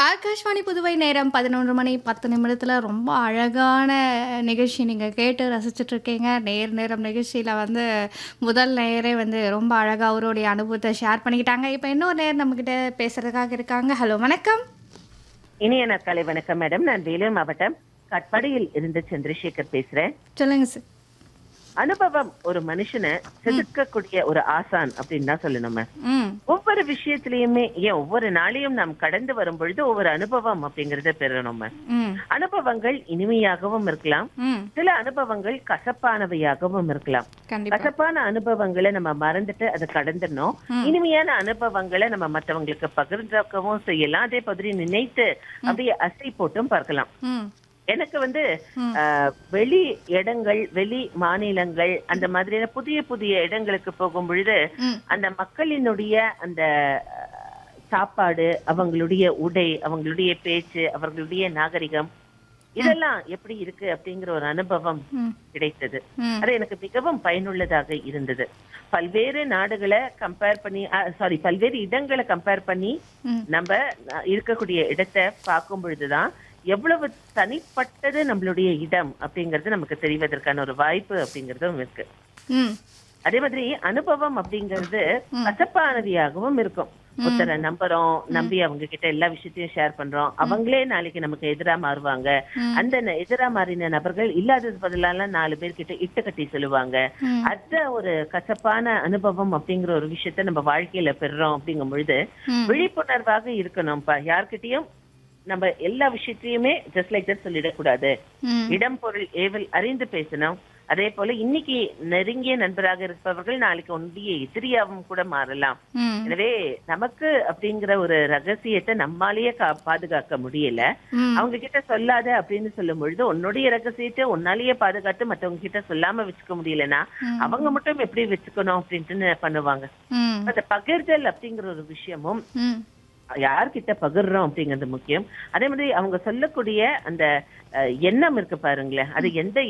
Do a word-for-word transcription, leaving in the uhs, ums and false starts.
ஆகாஷ்வாணி புதுவை நேரம் பதினொன்று மணி பத்து நிமிடத்துல ரொம்ப அழகான நிகழ்ச்சி நீங்க கேட்டு ரசிச்சுட்டு இருக்கீங்க. நேர் நேரம் நிகழ்ச்சியில வந்து முதல் நேயரே வந்து ரொம்ப அழகா அவருடைய அனுபவத்த ஷேர் பண்ணிக்கிட்டாங்க. இப்ப இன்னொரு நேயர் நம்மகிட்ட பேசுறதுக்காக இருக்காங்க. ஹலோ வணக்கம். இனிய நாட்காலை வணக்கம் மேடம். நான் வேலூர் மாவட்டம் கட்பாடியில் இருந்து சந்திரசேகர் பேசுறேன். சொல்லுங்க சார். அனுபவம் ஒரு மனுஷனை செதுக்கக்கூடிய ஒரு ஆசான் அப்படின்னு தான் சொல்லணும். ம். ஒவ்வொரு விஷயத்திலயுமே ஏன் ஒவ்வொரு நாளையும் நாம் கடந்து வரும் பொழுது ஒவ்வொரு அனுபவம் அப்படிங்கறத பெறணும். ம். அனுபவங்கள் இனிமையாகவும் இருக்கலாம், ம். சில அனுபவங்கள் கசப்பானவையாகவும் இருக்கலாம். கண்டிப்பா. கசப்பான அனுபவங்களை நம்ம மறந்துட்டு அதை கடந்துடணும். இனிமையான அனுபவங்களை நம்ம மத்தவங்களுக்கு பகிர்ந்தக்கவும் செய்யலாம். அதே மாதிரி நினைத்து அப்படியே அசை போட்டும் பார்க்கலாம். ம். எனக்கு வந்து அஹ், வெளி இடங்கள், வெளி மாநிலங்கள், அந்த மாதிரியான புதிய புதிய இடங்களுக்கு போகும் பொழுது ம். அந்த மக்களினுடைய அந்த அஹ், சாப்பாடு, அவங்களுடைய உடை, அவங்களுடைய பேச்சு, அவர்களுடைய நாகரிகம், இதெல்லாம் எப்படி இருக்கு அப்படிங்கிற ஒரு அனுபவம் ம். கிடைத்தது. ம். அது எனக்கு மிகவும் பயனுள்ளதாக இருந்தது. பல்வேறு நாடுகளை கம்பேர் பண்ணி சாரி பல்வேறு இடங்களை கம்பேர் பண்ணி ம். நம்ம அஹ், இருக்கக்கூடிய இடத்தை பார்க்கும் பொழுதுதான் எவ்வளவு தனிப்பட்டது நம்மளுடைய இடம் அப்படிங்கிறது நமக்கு தெரிவதற்கான ஒரு வாய்ப்பு அப்படிங்கறதும் இருக்கு. ம். அதே மாதிரி அனுபவம் அப்படிங்கிறது கசப்பானவையாகவும் இருக்கும். ஒருத்தரை நம்புறோம், நம்பி அவங்க கிட்ட எல்லா விஷயத்தையும் ஷேர் பண்றோம், அவங்களே நாளைக்கு நமக்கு எதிரா மாறுவாங்க. அந்த ந- எதிரா மாறின நபர்கள் இல்லாதது பதிலால நாலு பேர் கிட்ட இட்டு கட்டி சொல்லுவாங்க. ம். அத ஒரு கசப்பான அனுபவம் அப்படிங்கிற ஒரு விஷயத்த நம்ம வாழ்க்கையில பெறுறோம் அப்படிங்கும் பொழுது ம். விழிப்புணர்வாக இருக்கணும்ப்பா. யார்கிட்டயும் நம்ம எல்லா விஷயத்தையுமே ஜஸ்ட் லைக் தட் சொல்லிடக்கூடாது. ம். இடம் பொருள் ஏவல் அறிந்து பேசணும். அதே போல இன்னைக்கு நெருங்கிய நண்பராக இருப்பவர்கள் நாளைக்கு ஒன்றிய எதிரியாவும் கூட மாறலாம். ம். எனவே நமக்கு அப்படிங்கிற ஒரு ரகசியத்தை நம்மாலேயே கா- பாதுகாக்க முடியல. ம். அவங்க கிட்ட சொல்லாத அப்படின்னு சொல்லும் பொழுது உன்னுடைய ரகசியத்தை உன்னாலேயே பாதுகாத்து மத்தவங்க கிட்ட சொல்லாம வச்சுக்க முடியலன்னா அவங்க மட்டும் எப்படி வச்சுக்கணும் அப்படின்ட்டு பண்ணுவாங்க. ம். அந்த பகிர்தல் அப்படிங்கிற ஒரு விஷயமும் ம். யார்கிட்ட பகிர்றோம் அப்படிங்கிறது முக்கியம். அதே மாதிரி அவங்க சொல்லக்கூடிய அந்த அஹ், எண்ணம் இருக்கு பாருங்களேன், அது எந்த